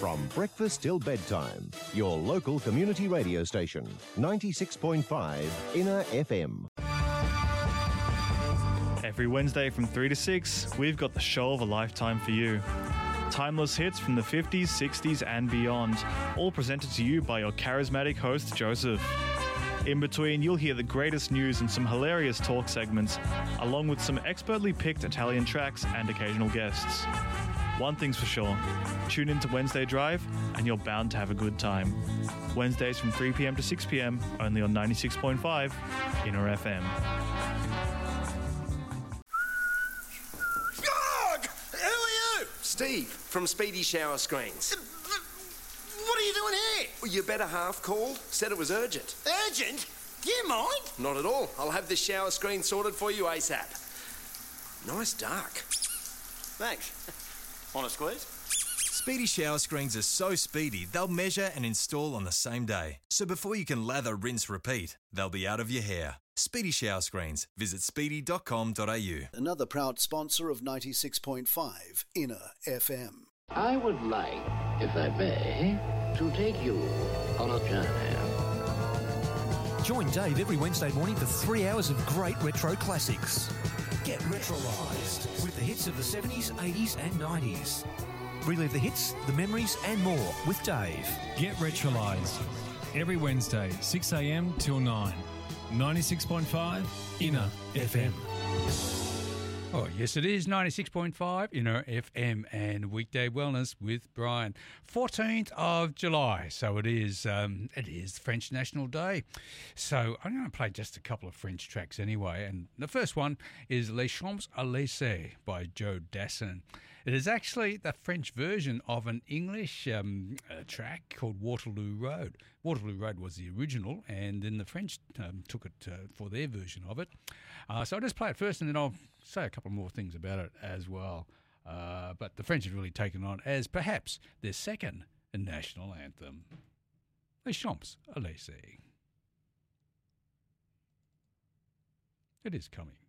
From breakfast till bedtime, your local community radio station, 96.5 Inner FM. Every Wednesday from 3 to 6, we've got the show of a lifetime for you. Timeless hits from the 50s, 60s and beyond, all presented to you by your charismatic host, Joseph. In between, you'll hear the greatest news and some hilarious talk segments, along with some expertly picked Italian tracks and occasional guests. One thing's for sure, tune into Wednesday Drive and you're bound to have a good time. Wednesdays from 3 p.m. to 6 p.m, only on 96.5 Inner FM. Steve, from Speedy Shower Screens. What are you doing here? Well, your better half called, said it was urgent. Urgent? Do you mind? Not at all. I'll have this shower screen sorted for you ASAP. Nice dark. Thanks. Want a squeeze? Speedy Shower Screens are so speedy, they'll measure and install on the same day. So before you can lather, rinse, repeat, they'll be out of your hair. Speedy Shower Screens. Visit speedy.com.au. Another proud sponsor of 96.5 Inner FM. I would like, if I may, to take you on a journey. Join Dave every Wednesday morning for 3 hours of great retro classics. Get retrolised with the hits of the 70s, 80s and 90s. Relive the hits, the memories and more with Dave. Get retrolised every Wednesday, 6 a.m. till 9. 96.5 Inner FM. Oh, yes, it is 96.5 Inner FM and Weekday Wellness with Brian. 14th of July, so it is French National Day. So I'm going to play just a couple of French tracks anyway. And the first one is Les Champs-Élysées by Joe Dassin. It is actually the French version of an English track called Waterloo Road. Waterloo Road was the original, and then the French took it for their version of it. So I'll just play it first and then I'll say a couple more things about it as well. But the French have really taken on as perhaps their second national anthem. Les Champs-Élysées. It is coming.